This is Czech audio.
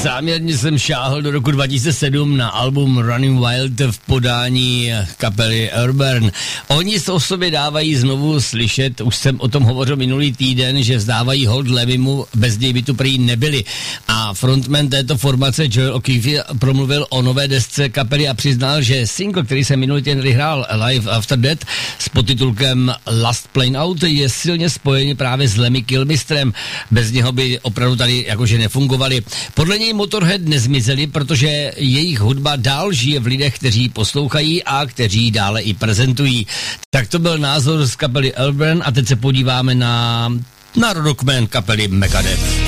Záměrně jsem šáhl do roku 2007 na album Running Wild v podání kapely Urban. Oni o sobě dávají znovu slyšet, už jsem o tom hovořil minulý týden, že vzdávají hold Lemimu, bez něj by tu prý nebyli. A frontman této formace Joel O'Keefe promluvil o nové desce kapely a přiznal, že single, který se minulý týden vyhrál Live After Death s podtitulkem Last Plane Out, je silně spojený právě s Lemmy Kilmistrem. Bez něho by opravdu tady jakože nefungovali. Podle něj Motorhead nezmizeli, protože jejich hudba dál žije v lidech, kteří poslouchají a kteří dále i prezentují. Tak to byl názor z kapely Urban a teď se podíváme na rockman kapely Megadeth.